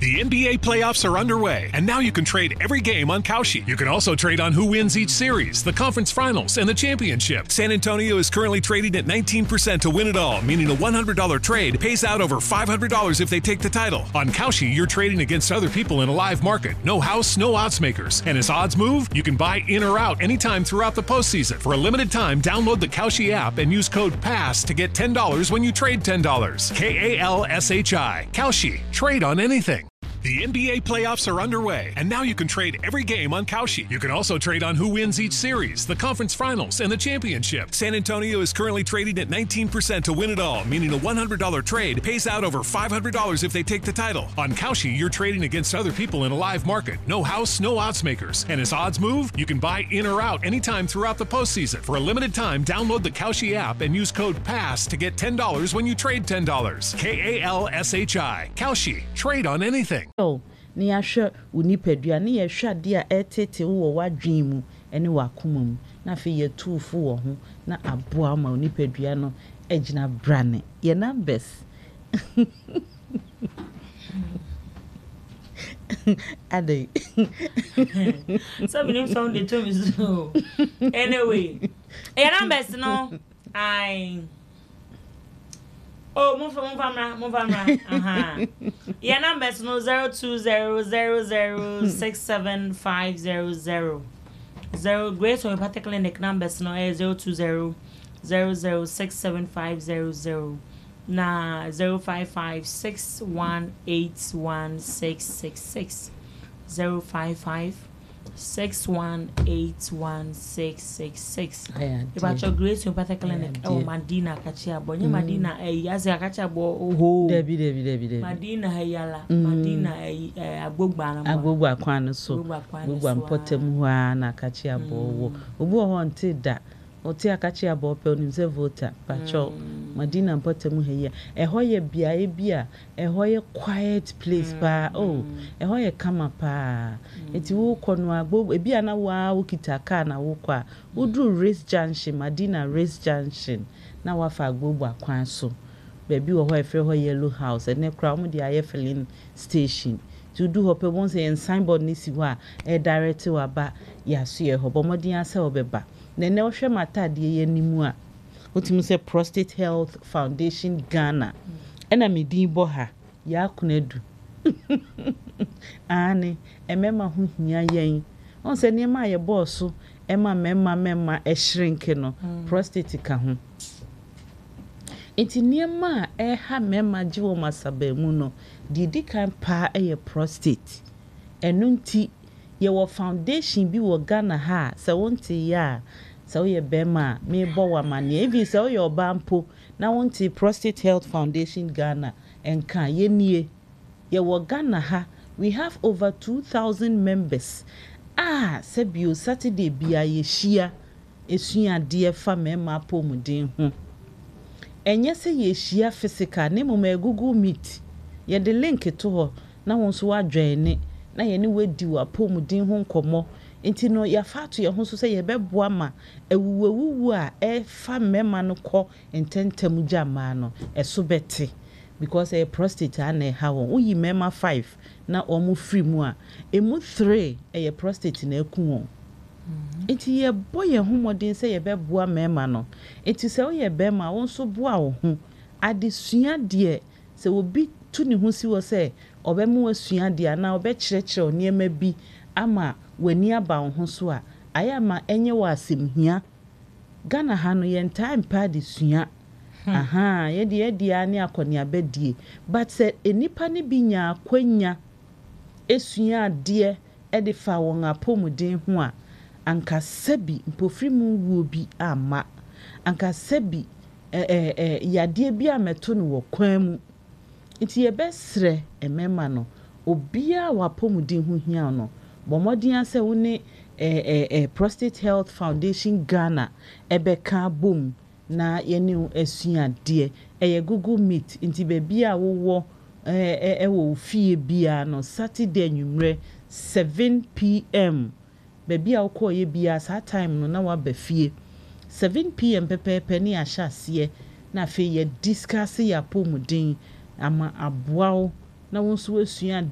The NBA playoffs are underway, and now you can trade every game on Kalshi. You can also trade on who wins each series, the conference finals, and the championship. San Antonio is currently trading at 19% to win it all, meaning a $100 trade pays out over $500 if they take the title. On Kalshi, you're trading against other people in a live market. No house, no odds makers. And as odds move, you can buy in or out anytime throughout the postseason. For a limited time, download the Kalshi app and use code PASS to get $10 when you trade $10. KALSHI. Kalshi. Trade on anything. The NBA playoffs are underway, and now you can trade every game on Kalshi. You can also trade on who wins each series, the conference finals, and the championship. San Antonio is currently trading at 19% to win it all, meaning a $100 trade pays out over $500 if they take the title. On Kalshi, you're trading against other people in a live market. No house, no odds makers. And as odds move, you can buy in or out anytime throughout the postseason. For a limited time, download the Kalshi app and use code PASS to get $10 when you trade $10. KALSHI. Kalshi. Trade on anything. Ni ahwe unipadua ni yehwa de a etete wo wadwen mu ene wakoma mu na fe ye tufu wo ho na aboa ma unipadua no agina brane ye numbers ade so we sound the term is so anyway ye numbers no Oh, move from Your numbers no 0200067500. Zero great so particular nick numbers no 02000675000 na 05561816666 05561816666. About your great sympathetic clinic, oh Madina Kachia Bonya Madina as a Kachabo, oh Debbie Madina Hayala, Madina a Bugba Quan so Bugban Potem Juana Kachia Bo, Ubo wanted that. Oti akachi abope onimse voter pacho Madina Potem here ehoye bia ehoye quiet place pa ehoye kama pa eti wo kono agbo bia na wa ukita ka na wo kwa udru race junction Madina race junction na wa fa agbogbo akwan so baby wo ho efe ho yellow house ene kra mo dia ye filling station to do hope once en signboard ni si wa direct wa ba ya so ye ho bomodin ase obeba Nene ohwe matade ye nimu a otimu se Prostate Health Foundation Ghana ena medin bo ha ya kunedu ane emema ho hia yen on se niema ye boss ema mema shrink no prostate ka ho enti niema ha mema jiwo masaba mu no didi kan pa prostate enunti ye wo foundation bi wo Ghana ha se wonte ya se wo ye bema me bo wa mane evi se wo ye obampo na wonte Prostate Health Foundation Ghana enka ye nie ye wo Ghana ha we have over 2,000 members se bio Saturday bia ye hia esua de fa mema pomuden ho enye se ye hia physical ne mo ma Google Meet ye de link to ho na won so wa join na ye ni wedi wa pomuden ho nkomo enti no ya fatu ye ho so se ye beboa ma ewuwu a fa mema no kɔ ententem jama no eso beti because prostate na ha won uyi mema 5 na omu free mu a emu 3 prostate na eku won enti ye boye ho modin se ye beboa mema no enti se wo ye bema won so boa wo ho adesua de se obi tu ni ho si wo se obemu asua de na obekyerekere oniema bi ama wani aba ho so a ayama enye wa asemhia Ghana ha no ye time pa de sua ye de ani akoni abedie but se enipa ne bi nya akwanya esua de de fa won apomuden ho a anka sabi mpofri mu wuo bi ama anka sabi yade bi ameto no wo kwan mu iti ye besre emema no obia wapomuden ho hia no bomodin ase wo ne Prostate Health Foundation Ghana ebeka bom na yene asua de ye Google Meet inti be bia wo wo fie bia no Saturday nwumre 7 p.m. be bia wo ko ye bia sa time no na wa ba fie 7 p.m. pepepe ni ahyase na fe ye discuss ya pomuden ama aboa na won so asua